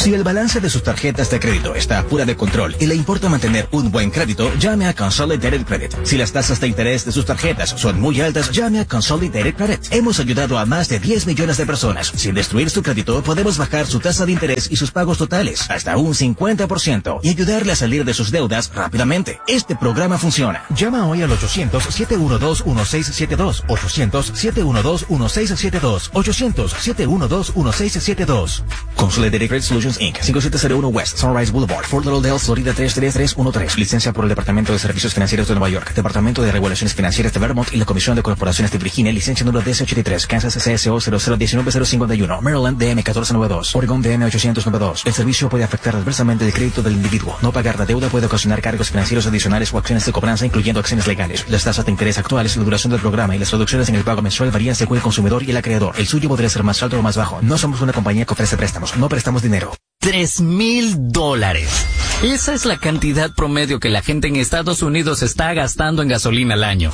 Si el balance de sus tarjetas de crédito está fuera de control y le importa mantener un buen crédito, llame a Consolidated Credit. Si las tasas de interés de sus tarjetas son muy altas, llame a Consolidated Credit. Hemos ayudado a más de 10 millones de personas. Sin destruir su crédito, podemos bajar su tasa de interés y sus pagos totales hasta un 50% y ayudarle a salir de sus deudas rápidamente. Este programa funciona. Llama hoy al 800-712-1672. 800-712-1672. 800-712-1672. Consolidated Credit Solutions Inc. 5701 West Sunrise Boulevard, Fort Lauderdale, Florida 33313. Licencia por el Departamento de Servicios Financieros de Nueva York, Departamento de Regulaciones Financieras de Vermont y la Comisión de Corporaciones de Virginia. Licencia número DC83, Kansas CSO 0019051, Maryland DM 1492, Oregon DM 892. El servicio puede afectar adversamente el crédito del individuo. No pagar la deuda puede ocasionar cargos financieros adicionales o acciones de cobranza, incluyendo acciones legales. Las tasas de interés actuales, la duración del programa y las reducciones en el pago mensual varían según el consumidor y el acreedor. El suyo podría ser más alto o más bajo. No somos una compañía que ofrece préstamos. No prestamos dinero. $3,000. Esa es la cantidad promedio que la gente en Estados Unidos está gastando en gasolina al año.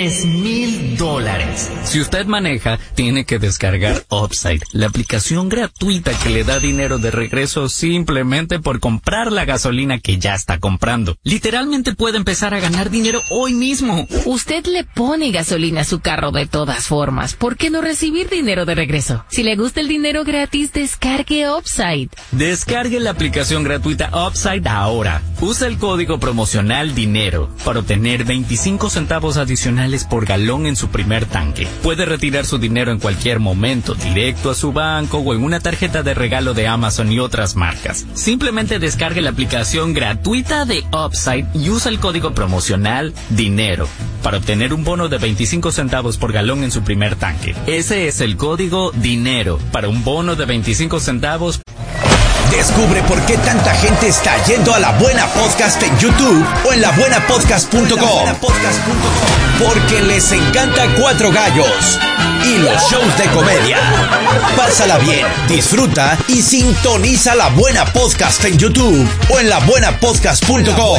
$3,000. Si usted maneja, tiene que descargar Upside, la aplicación gratuita que le da dinero de regreso simplemente por comprar la gasolina que ya está comprando. Literalmente puede empezar a ganar dinero hoy mismo. Usted le pone gasolina a su carro de todas formas. ¿Por qué no recibir dinero de regreso? Si le gusta el dinero gratis, descargue Upside. Descargue la aplicación gratuita Upside ahora. Usa el código promocional DINERO para obtener 25 centavos adicionales por galón en su primer tanque. Puede retirar su dinero en cualquier momento, directo a su banco o en una tarjeta de regalo de Amazon y otras marcas. Simplemente descargue la aplicación gratuita de Upside y usa el código promocional DINERO para obtener un bono de 25 centavos por galón en su primer tanque. Ese es el código DINERO para un bono de 25 centavos. Descubre por qué tanta gente está yendo a La Buena Podcast en YouTube o en labuenapodcast.com. Porque les encanta Cuatro Gallos y los shows de comedia. Pásala bien, disfruta y sintoniza La Buena Podcast en YouTube o en labuenapodcast.com.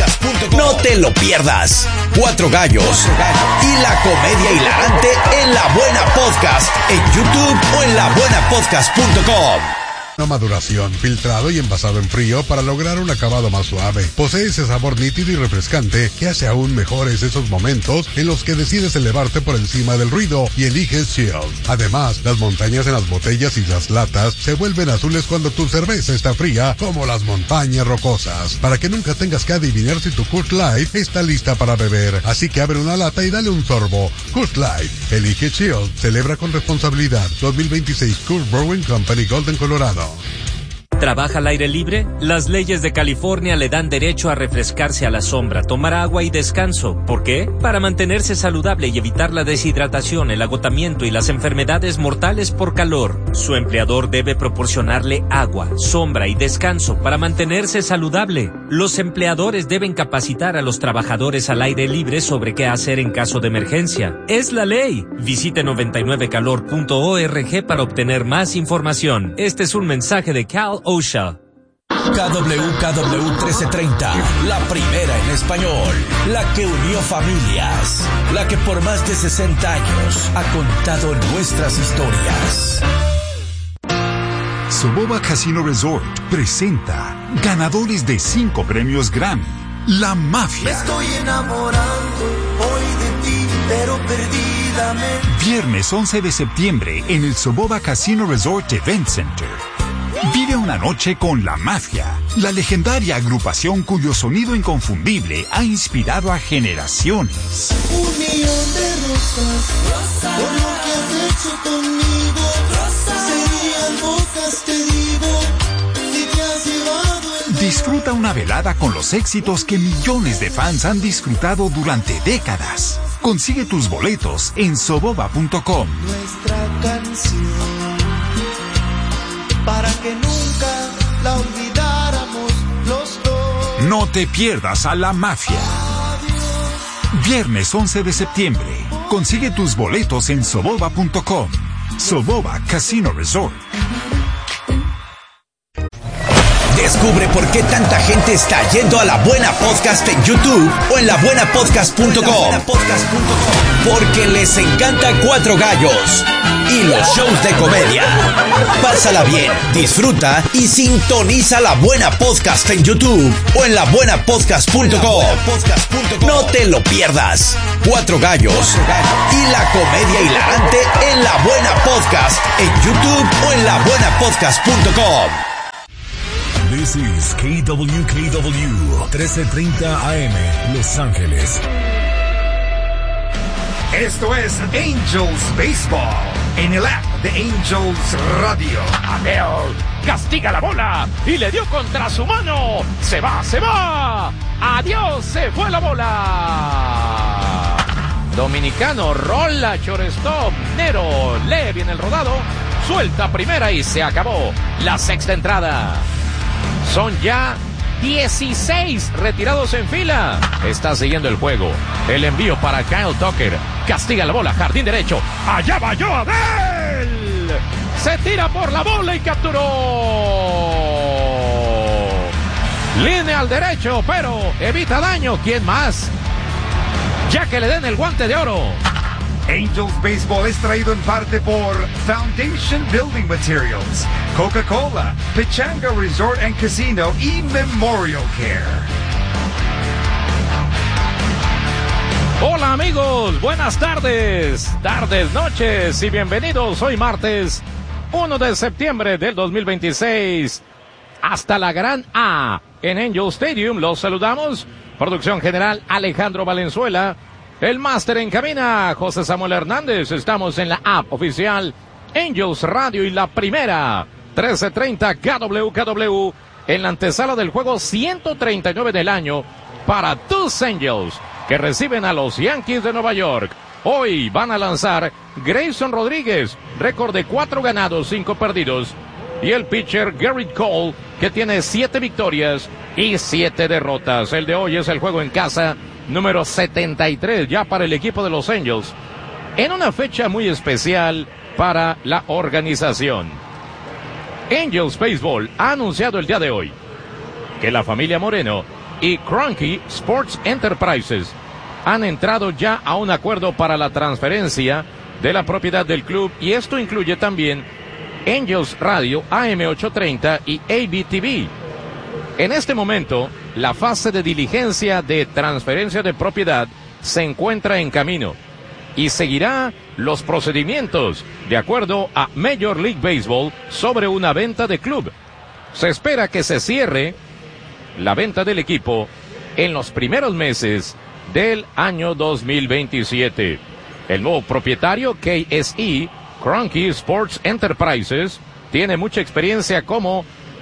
No te lo pierdas. Cuatro Gallos y la comedia hilarante en La Buena Podcast en YouTube o en labuenapodcast.com. Una maduración, filtrado y envasado en frío para lograr un acabado más suave. Posee ese sabor nítido y refrescante que hace aún mejores esos momentos en los que decides elevarte por encima del ruido y eliges Chill. Además, las montañas en las botellas y las latas se vuelven azules cuando tu cerveza está fría, como las montañas rocosas, para que nunca tengas que adivinar si tu Coors Light está lista para beber. Así que abre una lata y dale un sorbo. Coors Light, elige Chill, celebra con responsabilidad. 2026 Coors Brewing Company, Golden, Colorado. ¿Trabaja al aire libre? Las leyes de California le dan derecho a refrescarse a la sombra, tomar agua y descanso. ¿Por qué? Para mantenerse saludable y evitar la deshidratación, el agotamiento y las enfermedades mortales por calor. Su empleador debe proporcionarle agua, sombra y descanso para mantenerse saludable. Los empleadores deben capacitar a los trabajadores al aire libre sobre qué hacer en caso de emergencia. ¡Es la ley! Visite 99calor.org para obtener más información. Este es un mensaje de Cal OSHA. KWKW 1330, la primera en español, la que unió familias, la que por más de 60 años ha contado nuestras historias. Soboba Casino Resort presenta ganadores de 5 premios Grammy, La Mafia. Me estoy enamorando hoy de ti, pero perdidamente. Viernes 11 de septiembre en el Soboba Casino Resort Event Center. Vive una noche con La Mafia, la legendaria agrupación cuyo sonido inconfundible ha inspirado a generaciones. 1 millón de rosas, por lo que has hecho conmigo, serían pocas, te digo, si te has llevado el... Disfruta una velada con los éxitos que millones de fans han disfrutado durante décadas. Consigue tus boletos en soboba.com. Nuestra canción, para que nunca la olvidáramos los dos. No te pierdas a La Mafia. Viernes 11 de septiembre. Consigue tus boletos en soboba.com. Soboba Casino Resort. Descubre por qué tanta gente está yendo a La Buena Podcast en YouTube o en labuenapodcast.com. Porque les encanta Cuatro Gallos y los shows de comedia. Pásala bien, disfruta y sintoniza La Buena Podcast en YouTube o en labuenapodcast.com. No te lo pierdas. Cuatro Gallos y la comedia hilarante en La Buena Podcast en YouTube o en labuenapodcast.com. This is KWKW 1330 AM Los Ángeles. Esto es Angels Baseball en el app de Angels Radio. Adele castiga la bola y le dio contra su mano. Se va. Adiós, se fue la bola. Dominicano rola shortstop. Nero lee bien el rodado. Suelta primera y se acabó la sexta entrada. Son ya 16 retirados en fila. Está siguiendo el juego. El envío para Kyle Tucker. Castiga la bola, jardín derecho. Allá va Adele. Se tira por la bola y capturó. Línea al derecho, pero evita daño. ¿Quién más? Ya que le den el guante de oro. Angels Baseball es traído en parte por Foundation Building Materials, Coca-Cola, Pechanga Resort and Casino y Memorial Care. Hola amigos, buenas tardes, noches y bienvenidos. Hoy martes 1 de septiembre del 2026. Hasta la gran A en Angel Stadium los saludamos. Producción general Alejandro Valenzuela. El máster en cabina, José Samuel Hernández. Estamos en la app oficial Angels Radio y la primera 1330 KWKW en la antesala del juego 139 del año para tus Angels que reciben a los Yankees de Nueva York. Hoy van a lanzar Grayson Rodríguez, récord de 4 ganados, 5 perdidos. Y el pitcher Gerrit Cole, que tiene 7 victorias y 7 derrotas. El de hoy es el juego en casa número 73 ya para el equipo de los Angels, en una fecha muy especial para la organización. Angels Baseball ha anunciado el día de hoy que la familia Moreno y Kroenke Sports Enterprises han entrado ya a un acuerdo para la transferencia de la propiedad del club, y esto incluye también Angels Radio AM830 y ABTV. En este momento, la fase de diligencia de transferencia de propiedad se encuentra en camino y seguirá los procedimientos de acuerdo a Major League Baseball sobre una venta de club. Se espera que se cierre la venta del equipo en los primeros meses del año 2027. El nuevo propietario, KSE, Kroenke Sports Enterprises, tiene mucha experiencia como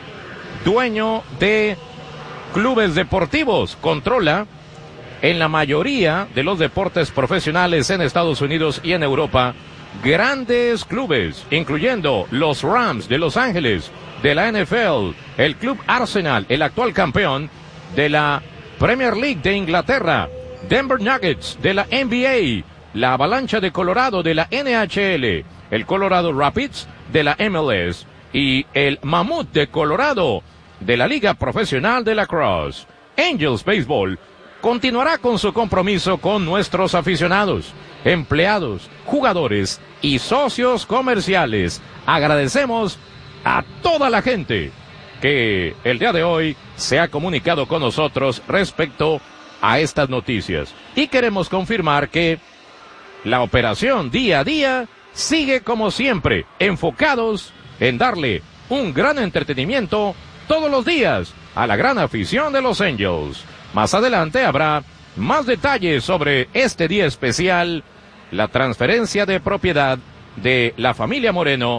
dueño de clubes deportivos. Controla en la mayoría de los deportes profesionales en Estados Unidos y en Europa grandes clubes, incluyendo los Rams de Los Ángeles, de la NFL, el Club Arsenal, el actual campeón de la Premier League de Inglaterra, Denver Nuggets de la NBA, la Avalancha de Colorado de la NHL, el Colorado Rapids de la MLS y el Mammoth de Colorado de la Liga Profesional de Lacrosse. Angels Baseball continuará con su compromiso con nuestros aficionados, empleados, jugadores y socios comerciales. Agradecemos a toda la gente que el día de hoy se ha comunicado con nosotros respecto a estas noticias. Y queremos confirmar que la operación día a día sigue como siempre, enfocados en darle un gran entretenimiento todos los días a la gran afición de los Angels. Más adelante habrá más detalles sobre este día especial, la transferencia de propiedad de la familia Moreno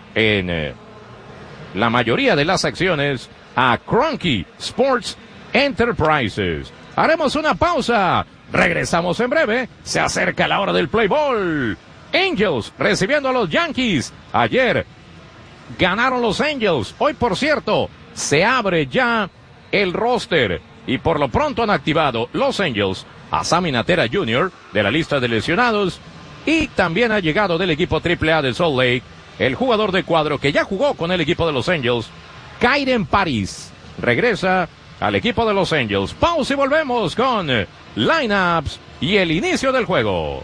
en la mayoría de las acciones a Kroenke Sports Enterprises. Haremos una pausa. Regresamos en breve. Se acerca la hora del play ball. Angels recibiendo a los Yankees. Ayer ganaron los Angels. Hoy, por cierto, se abre ya el roster y por lo pronto han activado los Angels a Sammy Natera Jr. de la lista de lesionados, y también ha llegado del equipo AAA de Salt Lake el jugador de cuadro que ya jugó con el equipo de los Angels, Kyren Paris. regresa al equipo de los Angels. Pausa y volvemos con lineups y el inicio del juego.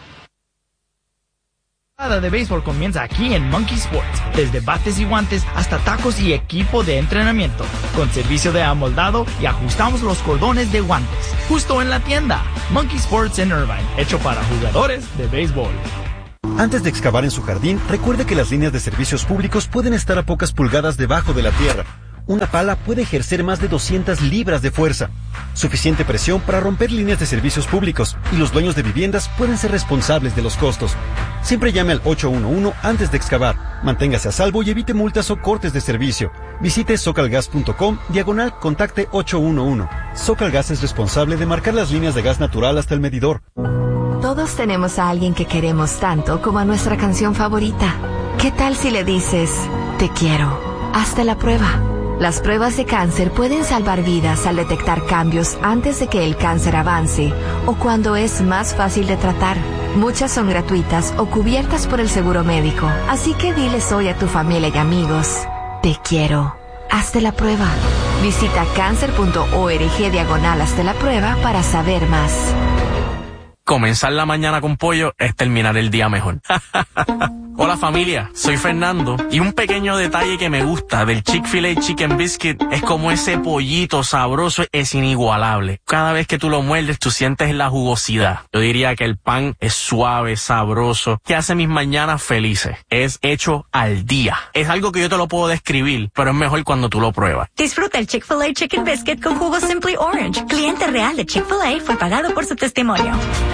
La de béisbol comienza aquí en Monkey Sports, desde bates y guantes hasta tacos y equipo de entrenamiento, con servicio de amoldado y ajustamos los cordones de guantes, justo en la tienda. Monkey Sports en Irvine, hecho para jugadores de béisbol. Antes de excavar en su jardín, recuerde que las líneas de servicios públicos pueden estar a pocas pulgadas debajo de la tierra. Una pala puede ejercer más de 200 libras de fuerza, suficiente presión para romper líneas de servicios públicos, y los dueños de viviendas pueden ser responsables de los costos. Siempre llame al 811 antes de excavar. Manténgase a salvo y evite multas o cortes de servicio. Visite socalgas.com/contacte 811. Socalgas es responsable de marcar las líneas de gas natural hasta el medidor. Todos tenemos a alguien que queremos tanto como a nuestra canción favorita. ¿Qué tal si le dices, te quiero? Hazte la prueba. Las pruebas de cáncer pueden salvar vidas al detectar cambios antes de que el cáncer avance o cuando es más fácil de tratar. Muchas son gratuitas o cubiertas por el seguro médico. Así que diles hoy a tu familia y amigos, te quiero. Hazte la prueba. Visita cancer.org/hazte la prueba para saber más. Comenzar la mañana con pollo es terminar el día mejor. Hola familia, soy Fernando y un pequeño detalle que me gusta del Chick-fil-A Chicken Biscuit es como ese pollito sabroso es inigualable. Cada vez que tú lo muerdes tú sientes la jugosidad. Yo diría que el pan es suave, sabroso, que hace mis mañanas felices. Es hecho al día. Es algo que yo te lo puedo describir, pero es mejor cuando tú lo pruebas. Disfruta el Chick-fil-A Chicken Biscuit con jugo Simply Orange. Cliente real de Chick-fil-A fue pagado por su testimonio.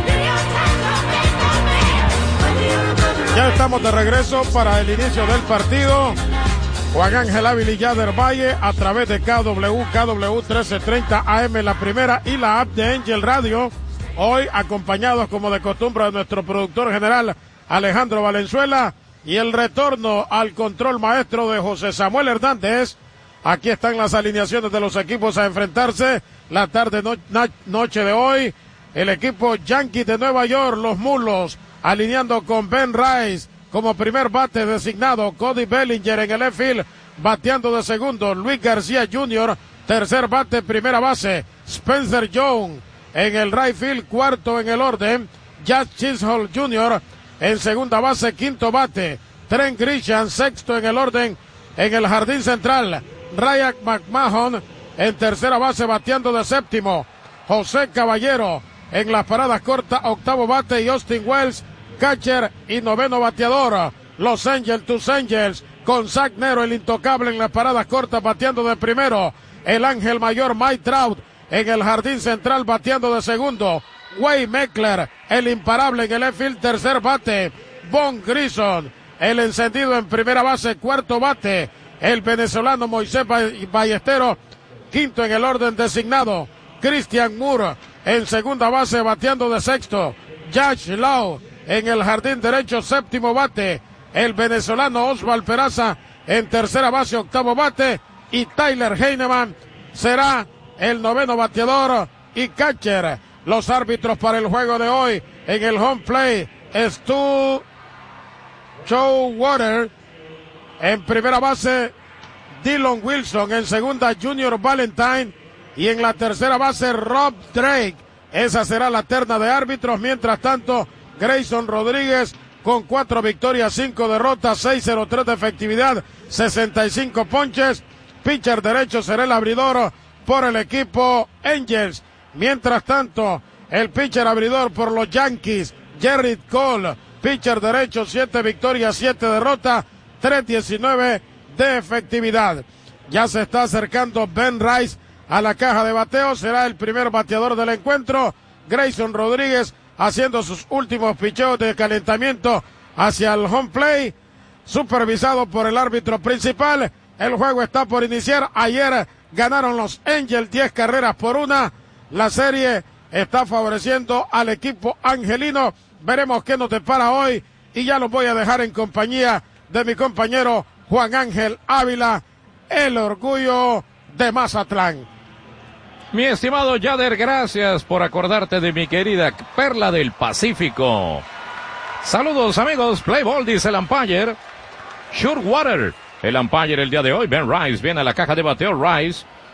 Ya estamos de regreso para el inicio del partido. Juan Ángel Ávila y Yader Valle a través de KW 1330 AM, la primera, y la app de Angel Radio. Hoy acompañados como de costumbre de nuestro productor general Alejandro Valenzuela y el retorno al control maestro de José Samuel Hernández. Aquí están las alineaciones de los equipos a enfrentarse la tarde noche de hoy. El equipo Yankees de Nueva York, los Mulos, alineando con Ben Rice como primer bate designado, Cody Bellinger en el left field, bateando de segundo, Luis García Jr., tercer bate, primera base, Spencer Jones en el right field, cuarto en el orden, Jack Chisholm Jr. en segunda base, quinto bate, Trent Grisham, sexto en el orden, en el jardín central, Ryan McMahon en tercera base, bateando de séptimo, José Caballero en las paradas cortas, octavo bate, y Austin Wells, catcher y noveno bateador. Los Angels, tus Angels, con Zach Nero, el intocable en las paradas cortas, bateando de primero. El ángel mayor Mike Trout en el jardín central, bateando de segundo. Wade Meckler, el imparable en el left field, tercer bate. Von Grison, el encendido en primera base, cuarto bate. El venezolano Moisés Ballesteros, quinto en el orden designado. Christian Moore en segunda base, bateando de sexto. Josh Lau en el jardín derecho, séptimo bate. El venezolano Oswald Peraza en tercera base, octavo bate. Y Tyler Heineman será el noveno bateador y catcher. Los árbitros para el juego de hoy en el home play, Stu Showwater. En primera base, Dylan Wilson. En segunda, Junior Valentine. Y en la tercera base, Rob Drake. Esa será la terna de árbitros. Mientras tanto, Grayson Rodríguez con 4 victorias, 5 derrotas, 6.03 de efectividad, 65 ponches. Pitcher derecho será el abridor por el equipo Angels. Mientras tanto, el pitcher abridor por los Yankees, Gerrit Cole. Pitcher derecho, 7 victorias, 7 derrotas, 3.19 de efectividad. Ya se está acercando Ben Rice a la caja de bateo, será el primer bateador del encuentro. Grayson Rodríguez haciendo sus últimos picheos de calentamiento hacia el home play, supervisado por el árbitro principal. El juego está por iniciar. Ayer ganaron los Angels 10 carreras por 1. La serie está favoreciendo al equipo angelino. Veremos qué nos depara hoy, y ya los voy a dejar en compañía de mi compañero Juan Ángel Ávila, el orgullo de Mazatlán. Mi estimado Yader, gracias por acordarte de mi querida Perla del Pacífico. Saludos amigos, play ball, dice el umpire. Showwater, el umpire el día de hoy. Ben Rice viene a la caja de bateo. Rice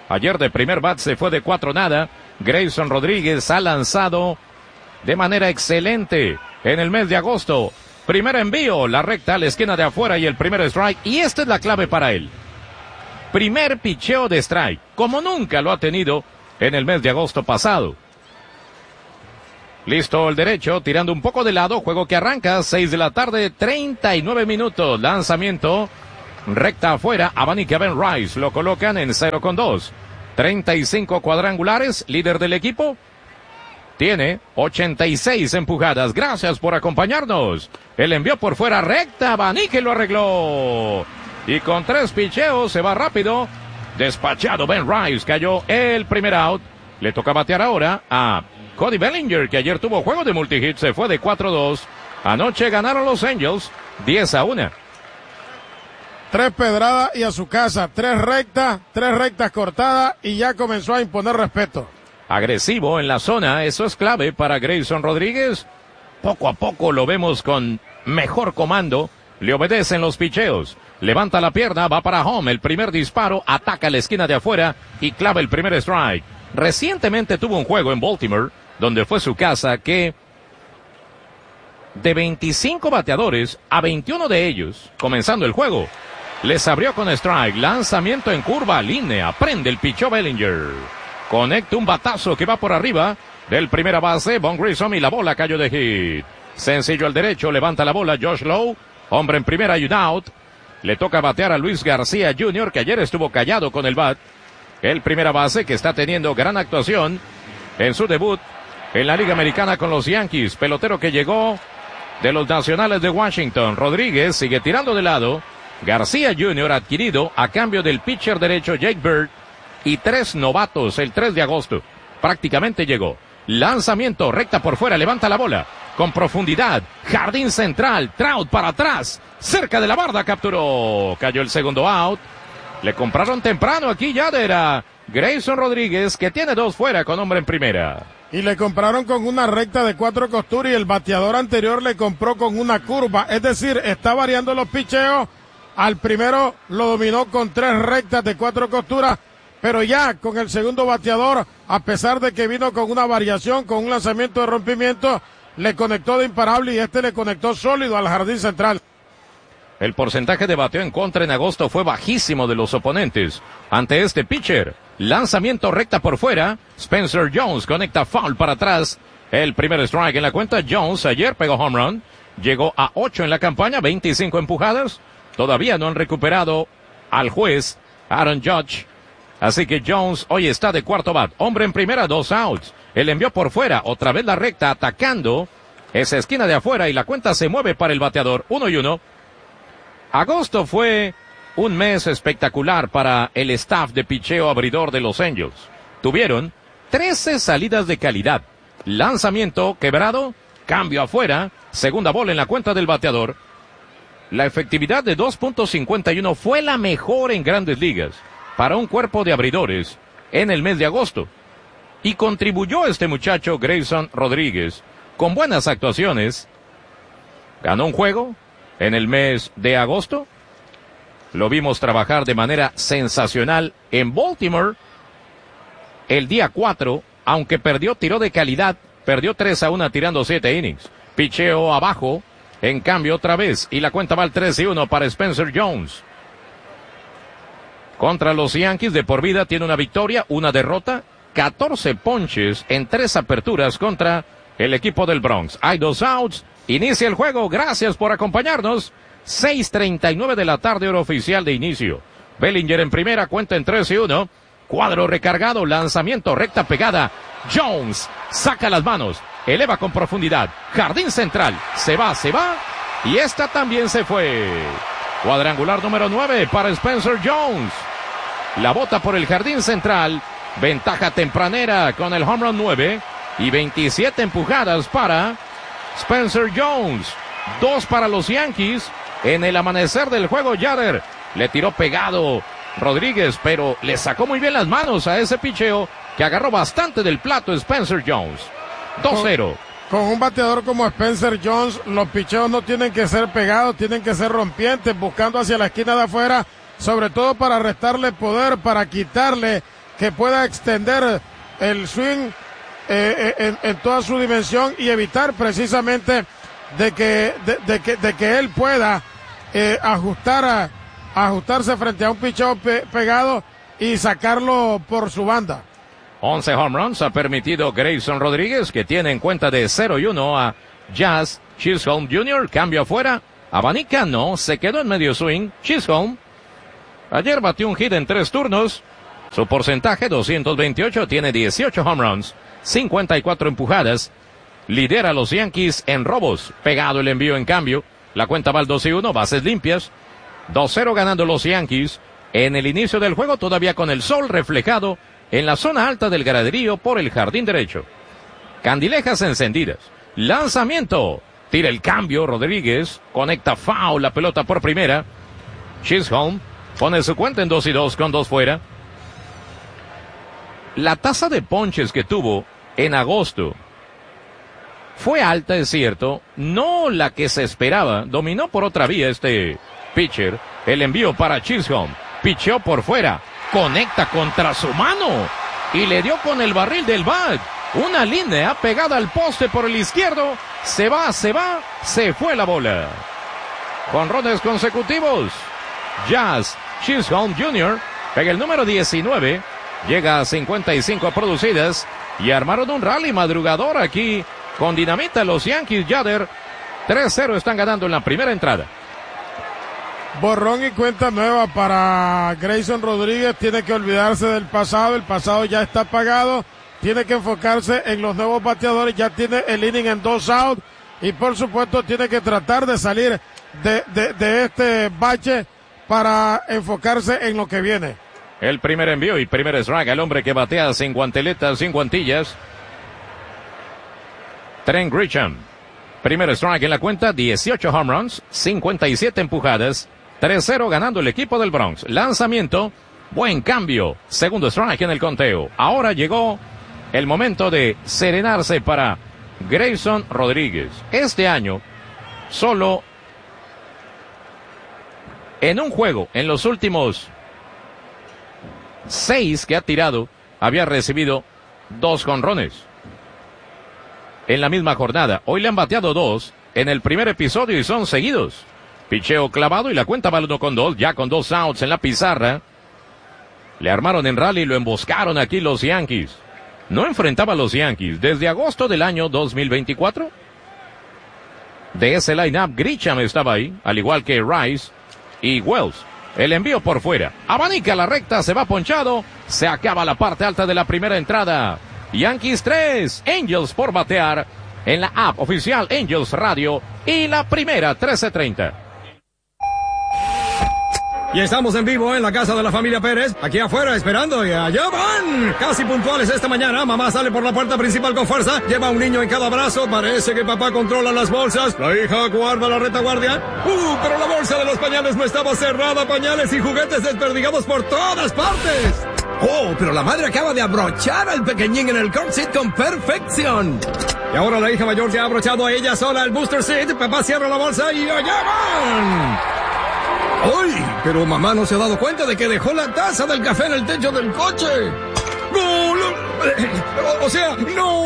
Ayer de primer bat se fue de 4-0. Grayson Rodríguez ha lanzado de manera excelente en el mes de agosto. Primer envío, la recta a la esquina de afuera y el primer strike. Y esta es la clave para él. Primer picheo de strike, como nunca lo ha tenido en el mes de agosto pasado. Listo el derecho, tirando un poco de lado, juego que arranca, 6 de la tarde, 39 minutos. Lanzamiento, recta afuera, abanique a Ben Rice, lo colocan en 0-2. 35 cuadrangulares, líder del equipo. Tiene 86 empujadas. Gracias por acompañarnos. El envió por fuera, recta, abanique lo arregló. Y con 3 picheos se va rápido. Despachado Ben Rice, cayó el primer out. Le toca batear ahora a Cody Bellinger, que ayer tuvo juego de multihit, se fue de 4-2. Anoche ganaron los Angels 10-1. 3 pedradas y a su casa, 3 rectas cortadas y ya comenzó a imponer respeto. Agresivo en la zona, eso es clave para Grayson Rodríguez. Poco a poco lo vemos con mejor comando, le obedecen los picheos. Levanta la pierna, va para home, el primer disparo, ataca la esquina de afuera y clava el primer strike. Recientemente tuvo un juego en Baltimore, donde fue su casa, que de 25 bateadores a 21 de ellos, comenzando el juego, les abrió con strike, lanzamiento en curva, línea, prende el pichó Bellinger. Conecta un batazo que va por arriba del primera base, Von Grissom, y la bola cayó de hit. Sencillo al derecho, levanta la bola Josh Lowe, hombre en primera y un out. Le toca batear a Luis García Jr., que ayer estuvo callado con el bat. El primera base que está teniendo gran actuación en su debut en la Liga Americana con los Yankees. Pelotero que llegó de los Nacionales de Washington. Rodríguez sigue tirando de lado. García Jr. adquirido a cambio del pitcher derecho Jake Bird y 3 novatos el 3 de agosto. Prácticamente llegó. Lanzamiento, recta por fuera, levanta la bola. Con profundidad, jardín central, Trout para atrás. Cerca de la barda capturó. Cayó el segundo out. Le compraron temprano aquí ya era Grayson Rodríguez, que tiene 2 fuera con hombre en primera. Y le compraron con una recta de 4 costuras y el bateador anterior le compró con una curva. Es decir, está variando los picheos. Al primero lo dominó con 3 rectas de 4 costuras, pero ya con el segundo bateador, a pesar de que vino con una variación, con un lanzamiento de rompimiento, le conectó de imparable y le conectó sólido al jardín central. El porcentaje de bateo en contra en agosto fue bajísimo de los oponentes. Ante este pitcher, lanzamiento recta por fuera, Spencer Jones conecta foul para atrás. El primer strike en la cuenta. Jones ayer pegó home run, llegó a 8 en la campaña, 25 empujadas. Todavía no han recuperado al juez Aaron Judge. Así que Jones hoy está de cuarto bat. Hombre en primera, 2 outs. El envió por fuera, otra vez la recta, atacando esa esquina de afuera y la cuenta se mueve para el bateador. 1-1. Agosto fue un mes espectacular para el staff de picheo abridor de los Angels. Tuvieron 13 salidas de calidad. Lanzamiento quebrado, cambio afuera, segunda bola en la cuenta del bateador. La efectividad de 2.51 fue la mejor en Grandes Ligas para un cuerpo de abridores en el mes de agosto. Y contribuyó este muchacho Grayson Rodríguez con buenas actuaciones. Ganó un juego en el mes de agosto. Lo vimos trabajar de manera sensacional en Baltimore el día 4, aunque perdió, tiró de calidad, perdió 3-1 tirando 7 innings. Picheo abajo, en cambio otra vez, y la cuenta va al 3-1 para Spencer Jones. Contra los Yankees de por vida tiene una victoria, una derrota, 14 ponches en 3 aperturas contra el equipo del Bronx. Hay 2 outs. Inicia el juego, gracias por acompañarnos. 6:39 de la tarde, hora oficial de inicio. Bellinger en primera, cuenta en 3-1. Cuadro recargado, lanzamiento, recta pegada. Jones saca las manos, eleva con profundidad. Jardín central, se va, y esta también se fue. Cuadrangular número 9 para Spencer Jones. La bota por el jardín central. Ventaja tempranera con el home run 9 y 27 empujadas para Spencer Jones. 2 para los Yankees. En el amanecer del juego, Yader le tiró pegado Rodríguez, pero le sacó muy bien las manos a ese picheo que agarró bastante del plato Spencer Jones. 2-0. Con un bateador como Spencer Jones, los picheos no tienen que ser pegados, tienen que ser rompientes, buscando hacia la esquina de afuera, sobre todo para restarle poder, para quitarle que pueda extender el swing en toda su dimensión y evitar precisamente de que él pueda ajustarse frente a un picheo pegado y sacarlo por su banda. 11 home runs ha permitido Grayson Rodríguez, que tiene en cuenta de 0-1 a Jazz Chisholm Jr. Cambio afuera. Abanica no, se quedó en medio swing. Chisholm ayer batió un hit en 3 turnos. Su porcentaje 228, tiene 18 home runs, 54 empujadas. Lidera a los Yankees en robos. Pegado el envío en cambio. La cuenta va al 2-1, bases limpias. 2-0 ganando los Yankees. En el inicio del juego todavía con el sol reflejado en la zona alta del graderío por el jardín derecho. Candilejas encendidas. Lanzamiento. Tira el cambio. Rodríguez conecta foul la pelota por primera. Chisholm pone su cuenta en 2-2 con 2 fuera. La tasa de ponches que tuvo en agosto fue alta, es cierto, no la que se esperaba. Dominó por otra vía este pitcher. El envío para Chisholm. Picheó por fuera. Conecta contra su mano. Y le dio con el barril del bat. Una línea pegada al poste por el izquierdo. Se fue la bola. Jonrones consecutivos. Jazz Chisholm Jr. pega el número 19. Llega a 55 producidas. Y armaron un rally madrugador aquí con dinamita los Yankees. Yader 3-0 están ganando en la primera entrada. Borrón y cuenta nueva para Grayson Rodríguez. Tiene que olvidarse del pasado. El pasado ya está apagado. Tiene que enfocarse en los nuevos bateadores. Ya tiene el inning en 2 outs. Y por supuesto tiene que tratar de salir de este bache para enfocarse en lo que viene. El primer envío y primer strike al hombre que batea sin guanteletas, sin guantillas. Trent Grisham. Primer strike en la cuenta, 18 home runs, 57 empujadas. 3-0 ganando el equipo del Bronx. Lanzamiento, buen cambio. Segundo strike en el conteo. Ahora llegó el momento de serenarse para Grayson Rodríguez. Este año, solo en un juego, en los últimos 6 que ha tirado, había recibido 2 jonrones. En la misma jornada, hoy le han bateado 2 en el primer episodio y son seguidos. Picheo clavado y la cuenta va 1-2, ya con 2 outs en la pizarra. Le armaron en rally y lo emboscaron aquí los Yankees. No enfrentaba a los Yankees desde agosto del año 2024. De ese line-up, Grisham estaba ahí, al igual que Rice y Wells. El envío por fuera. Abanica la recta, se va ponchado. Se acaba la parte alta de la primera entrada. Yankees 3, Angels por batear en la app oficial Angels Radio y la primera 13:30. Y estamos en vivo en la casa de la familia Pérez, aquí afuera esperando y allá van. Casi puntuales esta mañana, mamá sale por la puerta principal con fuerza, lleva a un niño en cada brazo, parece que papá controla las bolsas, la hija guarda la retaguardia. Pero la bolsa de los pañales no estaba cerrada, pañales y juguetes desperdigados por todas partes. Oh, pero la madre acaba de abrochar al pequeñín en el car seat con perfección. Y ahora la hija mayor ya ha abrochado a ella sola el booster seat, papá cierra la bolsa y allá van. ¡Ay! Pero mamá no se ha dado cuenta de que dejó la taza del café en el techo del coche. ¡No! O sea, ¡no!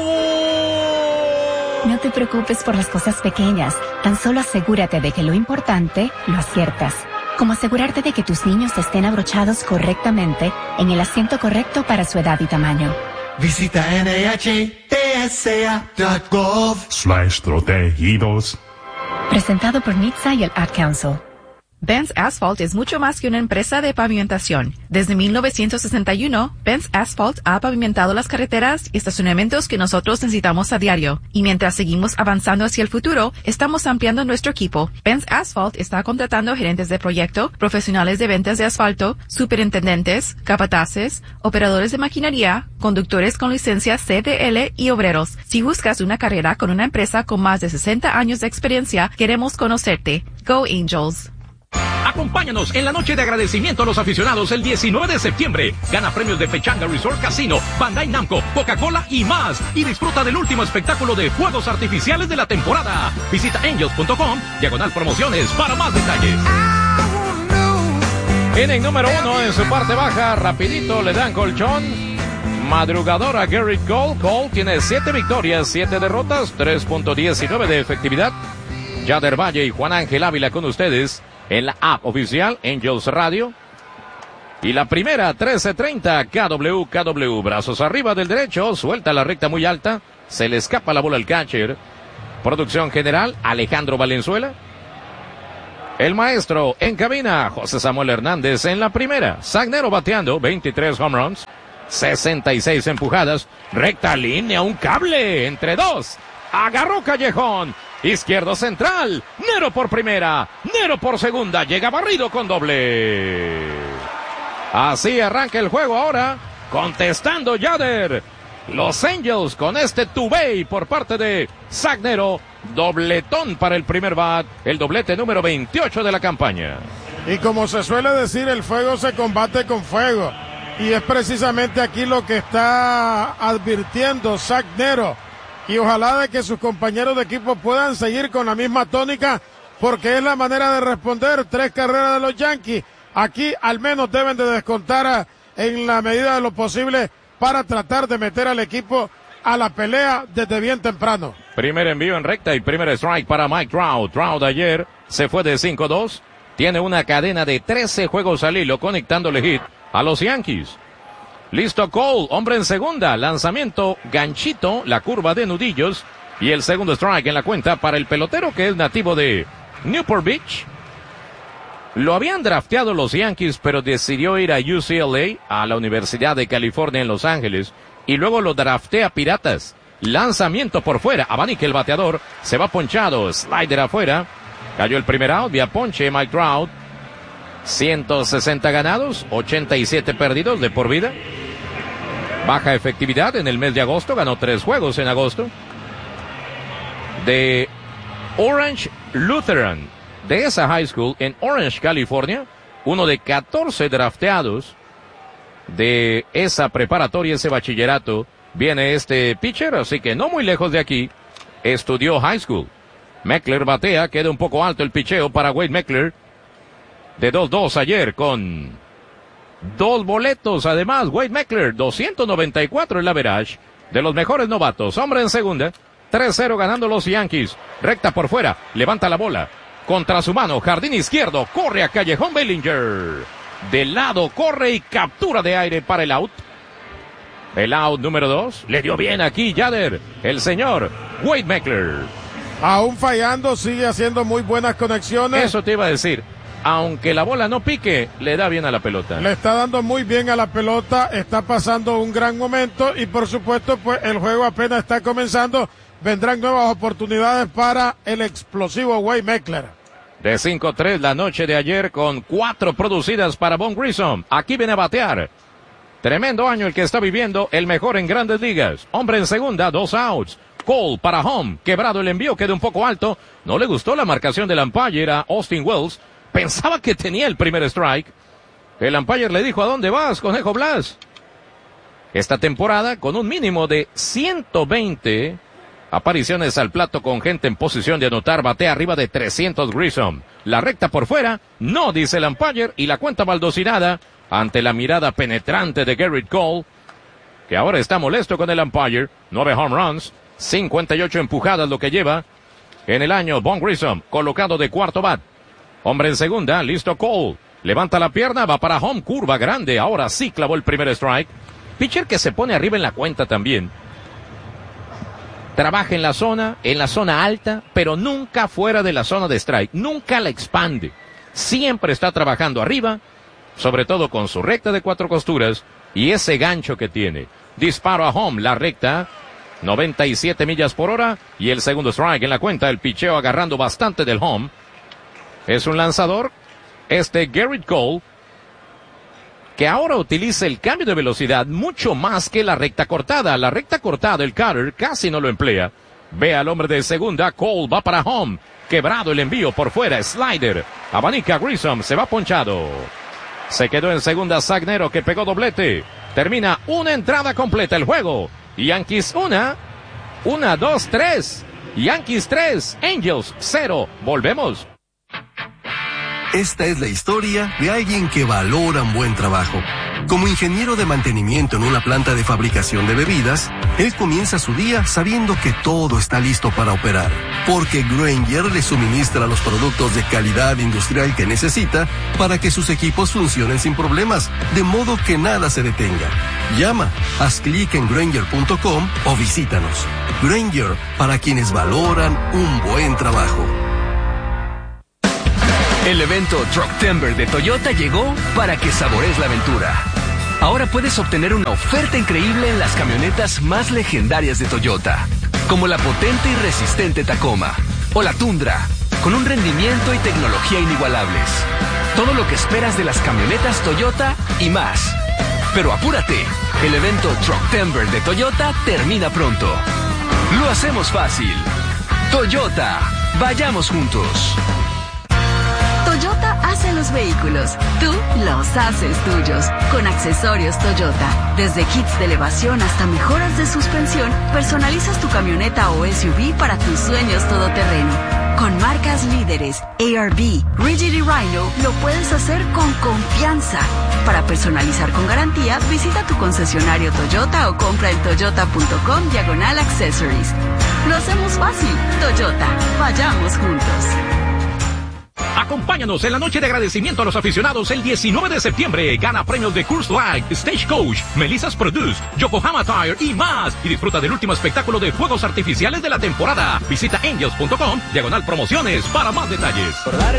No te preocupes por las cosas pequeñas. Tan solo asegúrate de que lo importante lo aciertas. Como asegurarte de que tus niños estén abrochados correctamente en el asiento correcto para su edad y tamaño. Visita NHTSA.gov/protegidos. Presentado por NHTSA y el Ad Council. Benz Asphalt es mucho más que una empresa de pavimentación. Desde 1961, Benz Asphalt ha pavimentado las carreteras y estacionamientos que nosotros necesitamos a diario. Y mientras seguimos avanzando hacia el futuro, estamos ampliando nuestro equipo. Benz Asphalt está contratando gerentes de proyecto, profesionales de ventas de asfalto, superintendentes, capataces, operadores de maquinaria, conductores con licencia CDL y obreros. Si buscas una carrera con una empresa con más de 60 años de experiencia, queremos conocerte. Go Angels. Acompáñanos en la noche de agradecimiento a los aficionados el 19 de septiembre. Gana premios de Pechanga Resort Casino, Bandai Namco, Coca-Cola y más. Y disfruta del último espectáculo de fuegos artificiales de la temporada. Visita angels.com/promociones para más detalles. Inning número 1 en su parte baja, rapidito le dan colchón. Madrugador a Gerrit Cole. Cole tiene 7 victorias, 7 derrotas, 3.19 de efectividad. Yader Valle y Juan Ángel Ávila con ustedes en la app oficial Angels Radio. Y la primera, 13:30, KW. Brazos arriba del derecho, suelta la recta muy alta, se le escapa la bola al catcher. Producción general, Alejandro Valenzuela. El maestro en cabina, José Samuel Hernández en la primera. Sagnero bateando, 23 home runs, 66 empujadas, recta línea, un cable entre dos. Agarró Callejón, izquierdo central, Nero por primera, Nero por segunda, llega barrido con doble. Así arranca el juego ahora, contestando Yader. Los Angels con este two-bay por parte de Sagnero. Dobletón para el primer bat, el doblete número 28 de la campaña. Y como se suele decir, el fuego se combate con fuego. Y es precisamente aquí lo que está advirtiendo Sagnero. Y ojalá de que sus compañeros de equipo puedan seguir con la misma tónica, porque es la manera de responder. 3 carreras de los Yankees. Aquí al menos deben de descontar en la medida de lo posible para tratar de meter al equipo a la pelea desde bien temprano. Primer envío en recta y primer strike para Mike Trout. Trout ayer se fue de 5-2. Tiene una cadena de 13 juegos al hilo conectándole hit a los Yankees. Listo Cole, hombre en segunda. Lanzamiento, ganchito, la curva de nudillos. Y el segundo strike en la cuenta para el pelotero que es nativo de Newport Beach. Lo habían drafteado los Yankees, pero decidió ir a UCLA, a la Universidad de California en Los Ángeles. Y luego lo draftea Piratas. Lanzamiento por fuera, abanica el bateador, se va ponchado, slider afuera. Cayó el primer out, vía ponche Mike Trout. 160 ganados, 87 perdidos de por vida. Baja efectividad en el mes de agosto, ganó 3 juegos en agosto. De Orange Lutheran, de esa high school en Orange, California, uno de 14 drafteados de esa preparatoria, ese bachillerato, viene este pitcher, así que no muy lejos de aquí, estudió high school. Meckler batea, queda un poco alto el picheo para Wade Meckler, de 2-2 ayer con 2 boletos, además Wade Meckler, 294 el average, de los mejores novatos, hombre en segunda, 3-0 ganando los Yankees, recta por fuera, levanta la bola, contra su mano, jardín izquierdo, corre a Callejón Bellinger. De lado, corre y captura de aire para el out. El out número 2. Le dio bien aquí Yader, el señor Wade Meckler. Aún fallando, sigue haciendo muy buenas conexiones. Eso te iba a decir. Aunque la bola no pique, le da bien a la pelota. Le está dando muy bien a la pelota, está pasando un gran momento y por supuesto, pues el juego apenas está comenzando. Vendrán nuevas oportunidades para el explosivo Wade Meckler. De 5-3 la noche de ayer con 4 producidas para Von Grissom. Aquí viene a batear. Tremendo año el que está viviendo, el mejor en Grandes Ligas. Hombre en segunda, 2 outs. Cole para home. Quebrado el envío, queda un poco alto. No le gustó la marcación del umpire a Austin Wells. Pensaba que tenía el primer strike. El umpire le dijo, ¿a dónde vas, Conejo Blas? Esta temporada con un mínimo de 120 apariciones al plato con gente en posición de anotar, batea arriba de 300 Grissom. La recta por fuera, no, dice el umpire, y la cuenta baldocinada ante la mirada penetrante de Gerrit Cole, que ahora está molesto con el umpire. 9 home runs, 58 empujadas lo que lleva en el año. Von Grissom, colocado de cuarto bat. Hombre en segunda, listo Cole. Levanta la pierna, va para home, curva grande, ahora sí clavó el primer strike. Pitcher que se pone arriba en la cuenta también. Trabaja en la zona alta, pero nunca fuera de la zona de strike. Nunca la expande. Siempre está trabajando arriba, sobre todo con su recta de 4 costuras y ese gancho que tiene. Disparo a home, la recta, 97 millas por hora y el segundo strike en la cuenta. El picheo agarrando bastante del home. Es un lanzador, Gerrit Cole, que ahora utiliza el cambio de velocidad mucho más que la recta cortada. La recta cortada, el cutter, casi no lo emplea. Ve al hombre de segunda, Cole va para home. Quebrado el envío por fuera, slider. Abanica Grissom, se va ponchado. Se quedó en segunda Sagnero que pegó doblete. Termina una entrada completa el juego. Yankees 1, 2, 3. Yankees 3, Angels 0. Volvemos. Esta es la historia de alguien que valora un buen trabajo. Como ingeniero de mantenimiento en una planta de fabricación de bebidas, él comienza su día sabiendo que todo está listo para operar, porque Grainger le suministra los productos de calidad industrial que necesita para que sus equipos funcionen sin problemas, de modo que nada se detenga. Llama, haz clic en Grainger.com o visítanos. Grainger, para quienes valoran un buen trabajo. El evento Trucktember de Toyota llegó para que sabores la aventura. Ahora puedes obtener una oferta increíble en las camionetas más legendarias de Toyota, como la potente y resistente Tacoma o la Tundra, con un rendimiento y tecnología inigualables. Todo lo que esperas de las camionetas Toyota y más. Pero apúrate, el evento Trucktember de Toyota termina pronto. Lo hacemos fácil. Toyota, vayamos juntos. Toyota hace los vehículos, tú los haces tuyos, con accesorios Toyota. Desde kits de elevación hasta mejoras de suspensión, personalizas tu camioneta o SUV para tus sueños todoterreno. Con marcas líderes, ARB, Rigid y Rhino, lo puedes hacer con confianza. Para personalizar con garantía, visita tu concesionario Toyota o compra en toyota.com/accessories. Lo hacemos fácil. Toyota, vayamos juntos. Acompáñanos en la noche de agradecimiento a los aficionados el 19 de septiembre. Gana premios de Coors Light, Stagecoach, Melissa's Produce, Yokohama Tire y más. Y disfruta del último espectáculo de fuegos artificiales de la temporada. Visita angels.com/promociones para más detalles.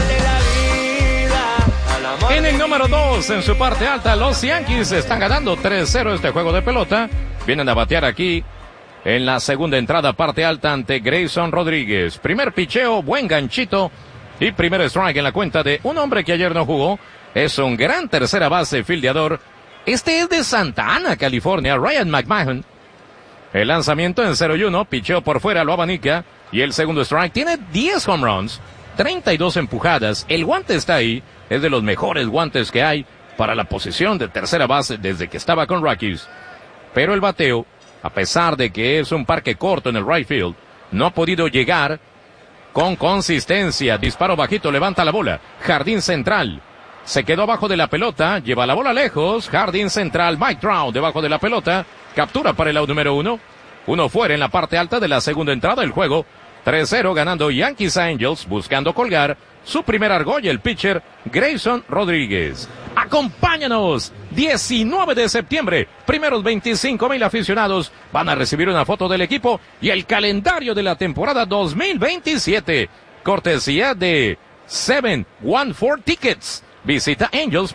En el número 2, en su parte alta, los Yankees están ganando 3-0 este juego de pelota. Vienen a batear aquí en la segunda entrada, parte alta ante Grayson Rodríguez. Primer picheo, buen ganchito. Y primer strike en la cuenta de un hombre que ayer no jugó. Es un gran tercera base fildeador. Este es de Santa Ana, California, Ryan McMahon. El lanzamiento en 0-1, picheo por fuera, lo abanica. Y el segundo strike tiene 10 home runs, 32 empujadas. El guante está ahí. Es de los mejores guantes que hay para la posición de tercera base desde que estaba con Rockies. Pero el bateo, a pesar de que es un parque corto en el right field, no ha podido llegar con consistencia. Disparo bajito, levanta la bola. Jardín central. Se quedó abajo de la pelota. Lleva la bola lejos. Jardín central. Mike Trout debajo de la pelota. Captura para el out número 1. Uno fuera en la parte alta de la segunda entrada del juego. 3-0 ganando Yankees a Angels. Buscando colgar su primer argolla, el pitcher Grayson Rodríguez. Acompáñanos. 19 de septiembre. Primeros 25,000 aficionados van a recibir una foto del equipo y el calendario de la temporada 2027. Cortesía de 714 Tickets. Visita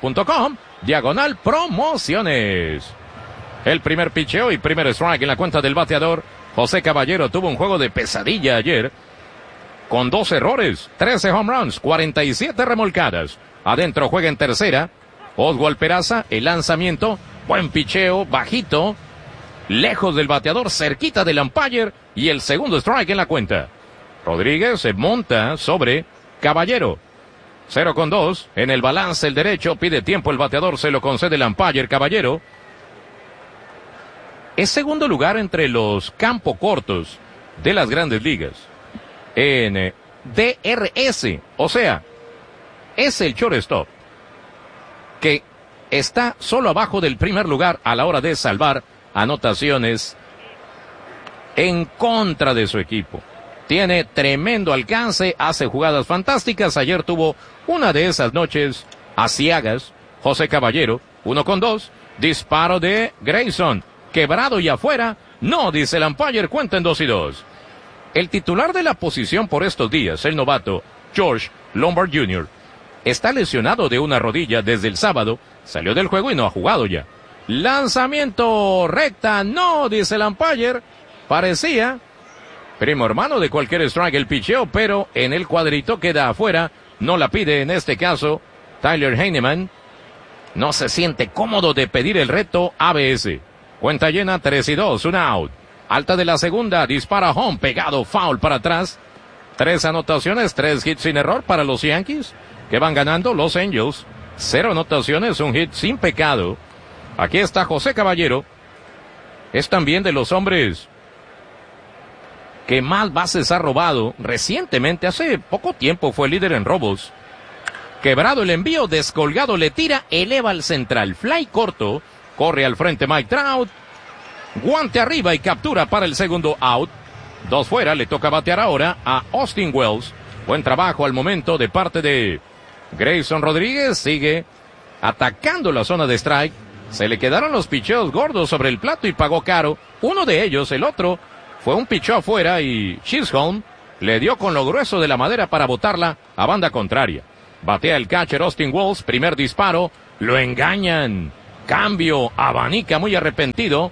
angels.com/promociones. El primer picheo y primer strike en la cuenta del bateador. José Caballero tuvo un juego de pesadilla ayer, con 2 errores, 13 home runs, 47 remolcadas. Adentro juega en tercera. Oswald Peraza, el lanzamiento, buen picheo, bajito, lejos del bateador, cerquita del umpire, y el segundo strike en la cuenta. Rodríguez se monta sobre Caballero. 0-2, en el balance el derecho, pide tiempo el bateador, se lo concede el umpire. Caballero es segundo lugar entre los campo cortos de las grandes ligas en DRS, o sea, es el shortstop que está solo abajo del primer lugar a la hora de salvar anotaciones en contra de su equipo. Tiene tremendo alcance, hace jugadas fantásticas. Ayer tuvo una de esas noches aciagas. José Caballero, 1-2, disparo de Grayson, quebrado y afuera. No, dice el umpire, cuenta en 2-2. El titular de la posición por estos días, el novato George Lombard Jr., está lesionado de una rodilla desde el sábado, salió del juego y no ha jugado ya. Lanzamiento recta, no, dice el umpire, parecía primo hermano de cualquier strike el picheo, pero en el cuadrito queda afuera, no la pide en este caso Tyler Heineman, no se siente cómodo de pedir el reto ABS. Cuenta llena, 3-2, un out. Alta de la segunda, dispara home, pegado, foul para atrás. 3 anotaciones, 3 hits sin error para los Yankees, que van ganando Los Angels. 0 anotaciones, un hit sin pecado. Aquí está José Caballero. Es también de los hombres que más bases ha robado recientemente. Hace poco tiempo fue líder en robos. Quebrado el envío, descolgado le tira, eleva al central. Fly corto, corre al frente Mike Trout. Guante arriba y captura para el segundo out. 2 fuera, le toca batear ahora a Austin Wells. Buen trabajo al momento de parte de Grayson Rodríguez. Sigue atacando la zona de strike. Se le quedaron los picheos gordos sobre el plato y pagó caro. Uno de ellos, el otro, fue un picheo afuera y Chisholm le dio con lo grueso de la madera para botarla a banda contraria. Batea el catcher Austin Wells, primer disparo, lo engañan. Cambio, abanica muy arrepentido.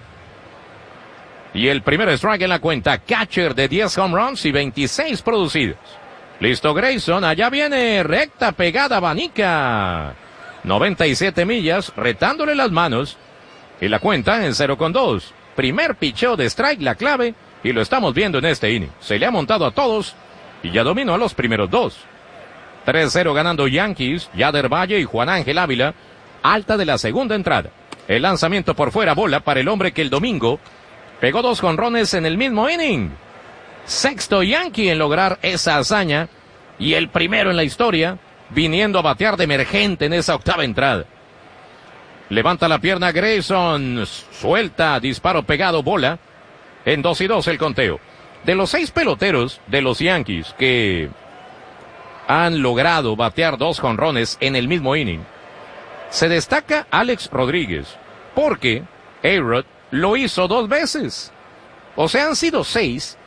Y el primer strike en la cuenta, catcher de 10 home runs y 26 producidos. Listo Grayson, allá viene, recta pegada, abanica. 97 millas, retándole las manos. Y la cuenta en 0-2. Primer picheo de strike, la clave, y lo estamos viendo en este inning. Se le ha montado a todos y ya dominó a los primeros 2. 3-0 ganando Yankees, Yader Valle y Juan Ángel Ávila, alta de la segunda entrada. El lanzamiento por fuera, bola para el hombre que el domingo pegó 2 jonrones en el mismo inning. Sexto Yankee en lograr esa hazaña y el primero en la historia, viniendo a batear de emergente en esa octava entrada. Levanta la pierna Grayson, suelta, disparo pegado, bola. En 2-2 el conteo. De los 6 peloteros de los Yankees que han logrado batear 2 jonrones en el mismo inning, se destaca Alex Rodríguez, porque A-Rod lo hizo 2 veces. O sea, han sido 6,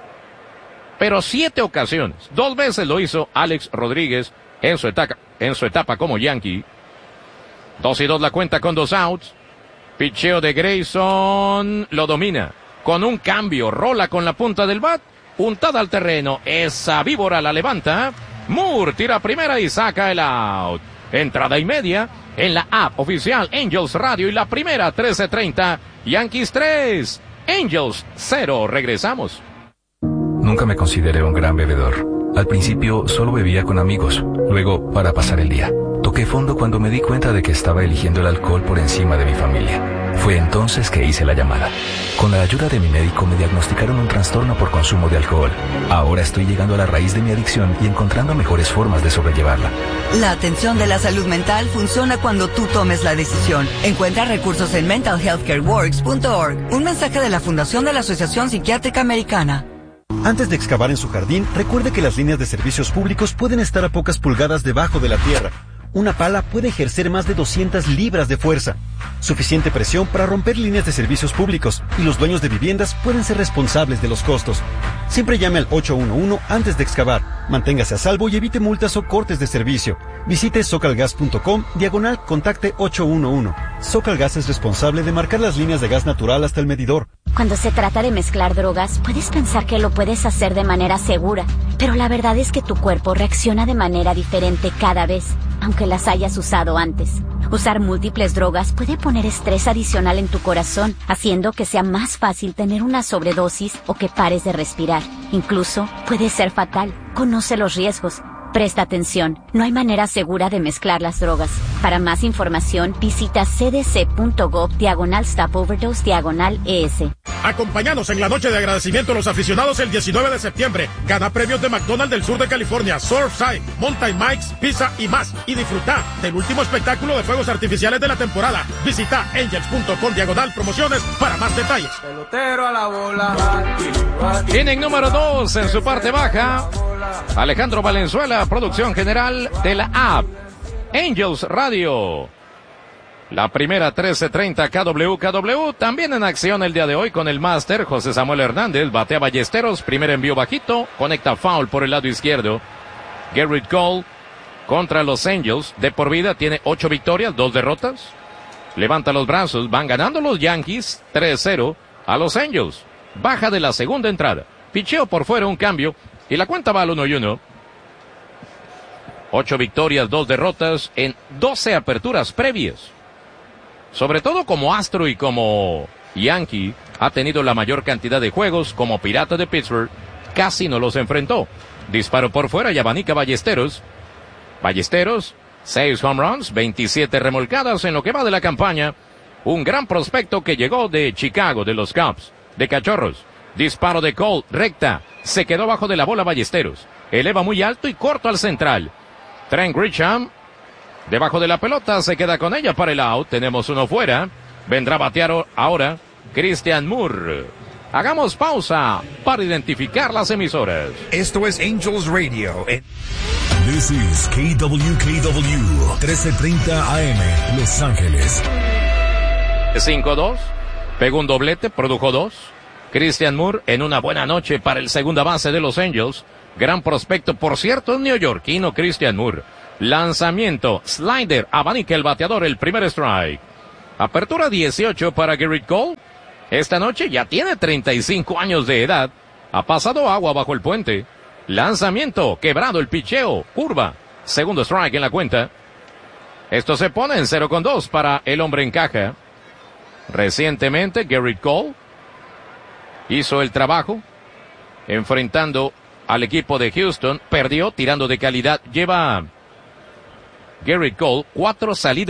pero 7 ocasiones. 2 veces lo hizo Alex Rodríguez en su etapa como Yankee. 2-2 la cuenta con 2 outs. Picheo de Grayson, lo domina. Con un cambio, rola con la punta del bat, puntada al terreno. Esa víbora la levanta. Moore tira primera y saca el out. Entrada y media en la app oficial Angels Radio y la primera 13:30. Yankees 3, Angels 0. Regresamos. Nunca me consideré un gran bebedor. Al principio solo bebía con amigos, luego para pasar el día. Toqué fondo cuando me di cuenta de que estaba eligiendo el alcohol por encima de mi familia. Fue entonces que hice la llamada. Con la ayuda de mi médico me diagnosticaron un trastorno por consumo de alcohol. Ahora estoy llegando a la raíz de mi adicción y encontrando mejores formas de sobrellevarla. La atención de la salud mental funciona cuando tú tomes la decisión. Encuentra recursos en mentalhealthcareworks.org. Un mensaje de la Fundación de la Asociación Psiquiátrica Americana. Antes de excavar en su jardín, recuerde que las líneas de servicios públicos pueden estar a pocas pulgadas debajo de la tierra. Una pala puede ejercer más de 200 libras de fuerza. Suficiente presión para romper líneas de servicios públicos, y los dueños de viviendas pueden ser responsables de los costos. Siempre llame al 811 antes de excavar. Manténgase a salvo y evite multas o cortes de servicio. Visite socalgas.com/contacte 811. Socalgas es responsable de marcar las líneas de gas natural hasta el medidor. Cuando se trata de mezclar drogas, puedes pensar que lo puedes hacer de manera segura, pero la verdad es que tu cuerpo reacciona de manera diferente cada vez, aunque las hayas usado antes. Usar múltiples drogas puede poner estrés adicional en tu corazón, haciendo que sea más fácil tener una sobredosis o que pares de respirar. Incluso puede ser fatal. Conoce los riesgos. Presta atención, no hay manera segura de mezclar las drogas. Para más información, visita cdc.gov/stop-overdose/ES. Acompáñanos en la noche de agradecimiento a los aficionados el 19 de septiembre. Gana premios de McDonald's del sur de California, Surfside, Mountain Mike's, Pizza y más. Y disfruta del último espectáculo de fuegos artificiales de la temporada. Visita angels.com/promociones para más detalles. Pelotero a la bola. Inning número 2 en su parte baja. Alejandro Valenzuela, producción general de la app Angels Radio. La primera 13:30 KW. También en acción el día de hoy con el máster José Samuel Hernández. Batea Ballesteros, primer envío bajito, conecta foul por el lado izquierdo. Garrett Cole contra los Angels. De por vida tiene 8 victorias, 2 derrotas. Levanta los brazos, van ganando los Yankees 3-0 a los Angels. Baja de la segunda entrada. Picheo por fuera, un cambio. Y la cuenta va al 1-1. 8 victorias, 2 derrotas en 12 aperturas previas. Sobre todo como Astro y como Yankee, ha tenido la mayor cantidad de juegos. Como Pirata de Pittsburgh, casi no los enfrentó. Disparo por fuera y abanica Ballesteros. Ballesteros, 6 home runs, 27 remolcadas en lo que va de la campaña. Un gran prospecto que llegó de Chicago, de los Cubs, de Cachorros. Disparo de Cole, recta. Se quedó bajo de la bola Ballesteros. Eleva muy alto y corto al central. Trent Grisham, debajo de la pelota, se queda con ella para el out. Tenemos uno fuera. Vendrá a batear ahora Christian Moore. Hagamos pausa para identificar las emisoras. Esto es Angels Radio. This is KWKW 1330 AM, Los Ángeles. 5-2. Pegó un doblete, produjo 2. Christian Moore en una buena noche para el segunda base de los Angels. Gran prospecto, por cierto, un neoyorquino Christian Moore. Lanzamiento, slider, abanica el bateador, el primer strike. Apertura 18 para Gerrit Cole. Esta noche ya tiene 35 años de edad. Ha pasado agua bajo el puente. Lanzamiento, quebrado el picheo, curva. Segundo strike en la cuenta. Esto se pone en 0-2 para el hombre en caja. Recientemente, Gerrit Cole hizo el trabajo enfrentando al equipo de Houston. Perdió tirando de calidad. Lleva Gerrit Cole 4 salidas